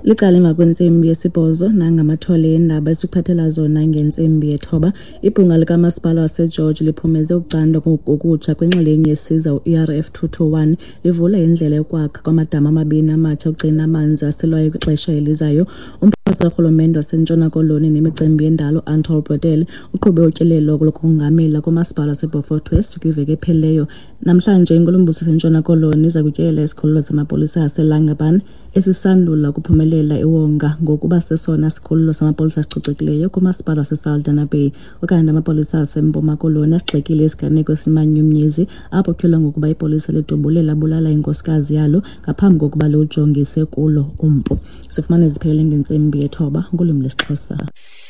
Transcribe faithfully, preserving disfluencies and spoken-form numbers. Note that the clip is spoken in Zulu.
Licala emva kwentsimbi yesibhozo nangamathole endaba esiphathela zona ngentsimbi yethoba, ibhunga likamasipala waseGeorge liphumeze ukucandwa ngokutsha kwinxalenye yesiza u-E R F two two one livula indlela yokwakha kwamadama amabini amatsha ukugcina amanzi aselwayo kwixesha elizayo. Umphathiswa karhulumente waseNtshona Koloni nemicimbi yendalo Anthol Botele uqhube utyelelo lokungamela kumasipala waseBeaufort West kwiveki ephelileyo. Namhlanje inkulumbuso yaseNtshona Koloni iza kutyelela isikhululo zamapolisa aseLangebaan esisandula ukuphumelela iwonga ngokuba sesona sikhululo samapolisa asicocekileyo kumasipala waseSaldanha Bay. Ukanti amapolisa aseMpuma Koloni asigxekile isiganeko esimanyumnyezi apho kutyholwa ngokuba ipolisa lidubule labulala inkosikazi yalo ngaphambi kokuba liwujongise kulo umpu. Sifumane ziphele ngentsimbi yethoba ngolwimi lwesiXhosa.